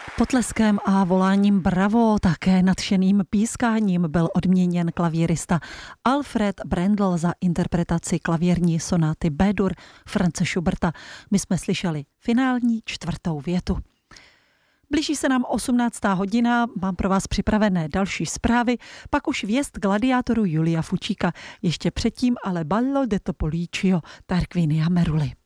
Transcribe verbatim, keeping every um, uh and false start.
Potleskem a voláním bravo, také nadšeným pískáním byl odměněn klavírista Alfred Brendel za interpretaci klavírní sonáty B-dur Franze Schuberta. My jsme slyšeli finální čtvrtou větu. Blíží se nám osmnáctá hodina, mám pro vás připravené další zprávy, pak už věst gladiátoru Julia Fučíka, ještě předtím ale Ballo de Topolicio, Tarquínia Meruli.